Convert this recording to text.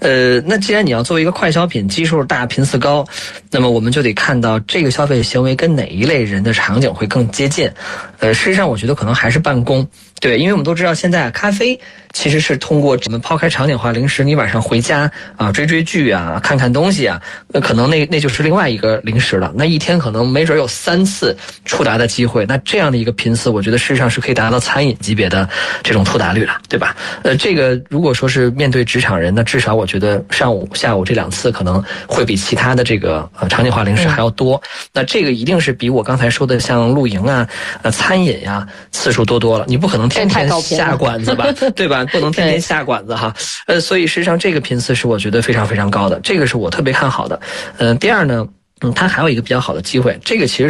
那既然你要作为一个快消品，基数大、频次高，那么我们就得看到这个消费行为跟哪一类人的场景会更接近。事实上我觉得可能还是办公。对，因为我们都知道现在咖啡其实是通过我们抛开场景化零食，你晚上回家啊追剧啊，看看东西啊，可能那就是另外一个零食了。那一天可能没准有3次触达的机会，那这样的一个频次，我觉得事实上是可以达到餐饮级别的这种触达率了，对吧？这个如果说是面对职场人，那至少我觉得上午、下午这2次可能会比其他的这个场景化零食还要多。那这个一定是比我刚才说的像露营啊、餐饮呀次数多了。你不可能天天下馆子吧，对吧？不能天天下馆子哈。所以实际上这个频次是我觉得非常非常高的，这个是我特别看好的。第二呢，它还有一个比较好的机会，这个其实